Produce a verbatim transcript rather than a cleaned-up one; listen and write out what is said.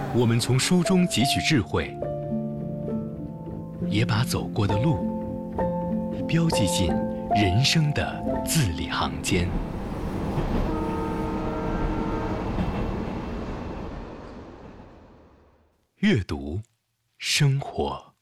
我们从书中汲取智慧，也把走过的路标记进人生的字里行间。阅读，生活。